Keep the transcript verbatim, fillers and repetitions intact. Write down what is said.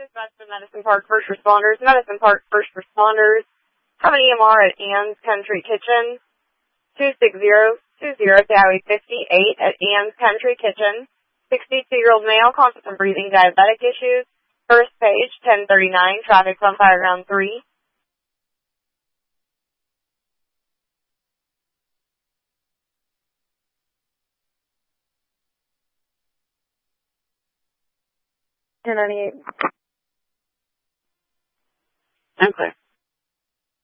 dispatch to Medicine Park First Responders. Medicine Park First Responders have an E M R at Ann's Country Kitchen, two six zero two zero Highway fifty-eight at Ann's Country Kitchen. sixty-two-year-old male, constant breathing, diabetic issues. First page, ten thirty-nine, traffic's on fire ground three. ten ninety-eight. Okay.